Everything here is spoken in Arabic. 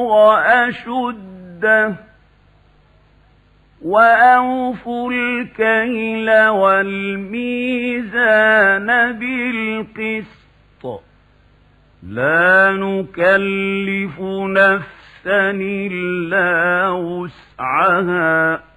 أشده وأوفوا الكيل والميزان بالقسط لا نكلف نفسا إلا وسعها